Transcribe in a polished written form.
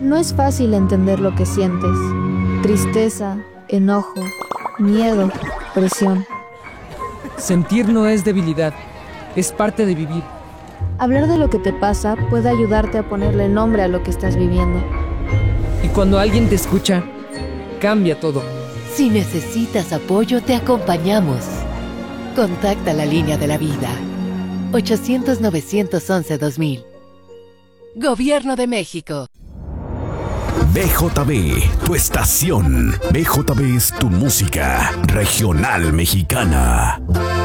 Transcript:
No es fácil entender lo que sientes. Tristeza, enojo, miedo, presión. Sentir no es debilidad, es parte de vivir. Hablar de lo que te pasa puede ayudarte a ponerle nombre a lo que estás viviendo. Y cuando alguien te escucha, cambia todo. Si necesitas apoyo, te acompañamos. Contacta la línea de la vida. 800-911-2000. Gobierno de México. BJB, tu estación. BJB es tu música regional mexicana.